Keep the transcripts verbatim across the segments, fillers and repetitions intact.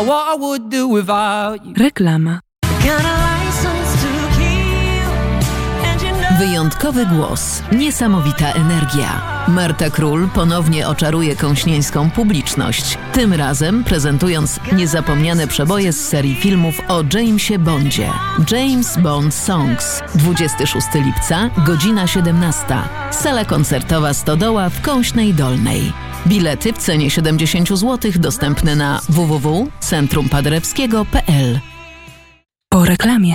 Reklama. Wyjątkowy głos, niesamowita energia. Marta Król ponownie oczaruje kąśnieńską publiczność. Tym razem prezentując niezapomniane przeboje z serii filmów o Jamesie Bondzie. James Bond Songs. dwudziestego szóstego lipca, godzina siedemnasta. Sala koncertowa Stodoła w Kąśnej Dolnej. Bilety w cenie siedemdziesiąt złotych dostępne na w w w kropka centrum paderewskiego kropka p l. Po reklamie.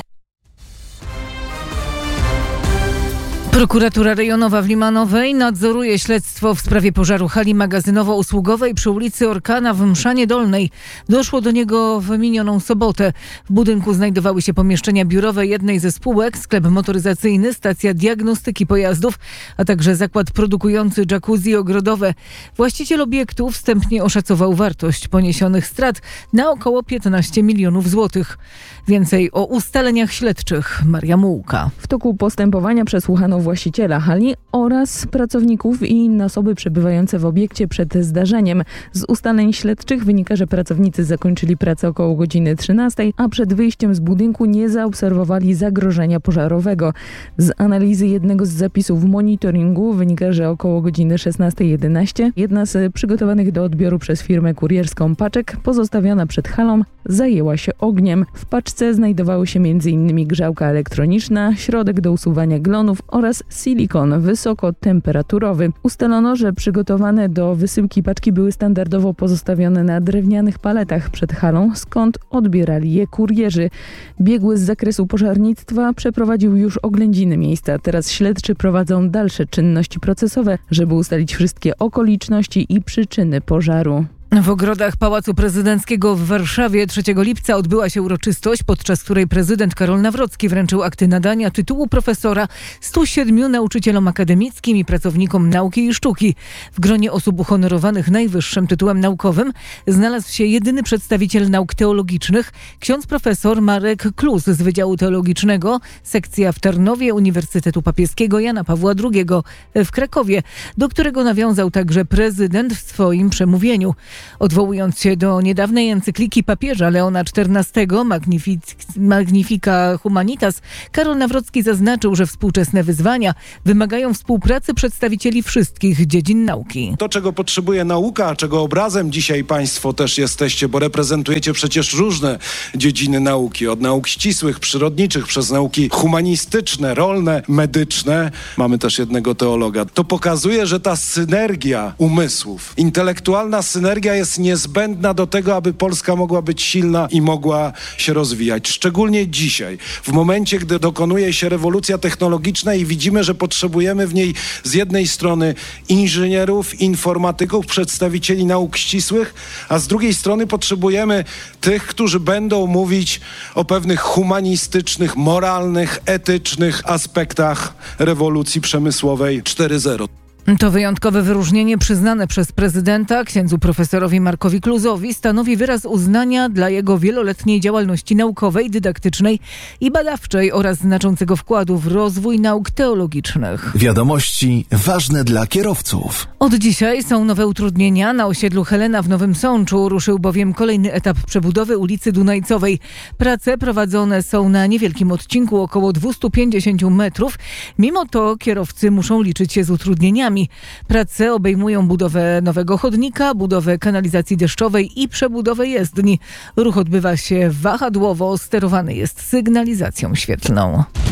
Prokuratura Rejonowa w Limanowej nadzoruje śledztwo w sprawie pożaru hali magazynowo-usługowej przy ulicy Orkana w Mszanie Dolnej. Doszło do niego w minioną sobotę. W budynku znajdowały się pomieszczenia biurowe jednej ze spółek, sklep motoryzacyjny, stacja diagnostyki pojazdów, a także zakład produkujący jacuzzi ogrodowe. Właściciel obiektu wstępnie oszacował wartość poniesionych strat na około piętnaście milionów złotych. Więcej o ustaleniach śledczych. Maria Mułka. W toku postępowania przesłuchano właściciela hali oraz pracowników i inne osoby przebywające w obiekcie przed zdarzeniem. Z ustaleń śledczych wynika, że pracownicy zakończyli pracę około godziny trzynastej, a przed wyjściem z budynku nie zaobserwowali zagrożenia pożarowego. Z analizy jednego z zapisów monitoringu wynika, że około godziny szesnastej jedenaście jedna z przygotowanych do odbioru przez firmę kurierską paczek pozostawiona przed halą zajęła się ogniem. W paczce znajdowały się między innymi grzałka elektroniczna, środek do usuwania glonów oraz silikon wysokotemperaturowy. Ustalono, że przygotowane do wysyłki paczki były standardowo pozostawione na drewnianych paletach przed halą, skąd odbierali je kurierzy. Biegły z zakresu pożarnictwa przeprowadził już oględziny miejsca. Teraz śledczy prowadzą dalsze czynności procesowe, żeby ustalić wszystkie okoliczności i przyczyny pożaru. W ogrodach Pałacu Prezydenckiego w Warszawie trzeciego lipca odbyła się uroczystość, podczas której prezydent Karol Nawrocki wręczył akty nadania tytułu profesora stu siedmiu nauczycielom akademickim i pracownikom nauki i sztuki. W gronie osób uhonorowanych najwyższym tytułem naukowym znalazł się jedyny przedstawiciel nauk teologicznych, ksiądz profesor Marek Klus z Wydziału Teologicznego, sekcja w Tarnowie Uniwersytetu Papieskiego Jana Pawła drugiego w Krakowie, do którego nawiązał także prezydent w swoim przemówieniu. Odwołując się do niedawnej encykliki papieża Leona czternastego Magnific- Magnifica Humanitas, Karol Nawrocki zaznaczył, że współczesne wyzwania wymagają współpracy przedstawicieli wszystkich dziedzin nauki. To, czego potrzebuje nauka, a czego obrazem dzisiaj państwo też jesteście, bo reprezentujecie przecież różne dziedziny nauki, od nauk ścisłych, przyrodniczych, przez nauki humanistyczne, rolne, medyczne. Mamy też jednego teologa. To pokazuje, że ta synergia umysłów, intelektualna synergia jest niezbędna do tego, aby Polska mogła być silna i mogła się rozwijać. Szczególnie dzisiaj, w momencie, gdy dokonuje się rewolucja technologiczna i widzimy, że potrzebujemy w niej z jednej strony inżynierów, informatyków, przedstawicieli nauk ścisłych, a z drugiej strony potrzebujemy tych, którzy będą mówić o pewnych humanistycznych, moralnych, etycznych aspektach rewolucji przemysłowej cztery zero. To wyjątkowe wyróżnienie przyznane przez prezydenta księdzu profesorowi Markowi Klusowi stanowi wyraz uznania dla jego wieloletniej działalności naukowej, dydaktycznej i badawczej oraz znaczącego wkładu w rozwój nauk teologicznych. Wiadomości ważne dla kierowców. Od dzisiaj są nowe utrudnienia. Na osiedlu Helena w Nowym Sączu ruszył bowiem kolejny etap przebudowy ulicy Dunajcowej. Prace prowadzone są na niewielkim odcinku, około dwieście pięćdziesiąt metrów. Mimo to kierowcy muszą liczyć się z utrudnieniami. Prace obejmują budowę nowego chodnika, budowę kanalizacji deszczowej i przebudowę jezdni. Ruch odbywa się wahadłowo, sterowany jest sygnalizacją świetlną.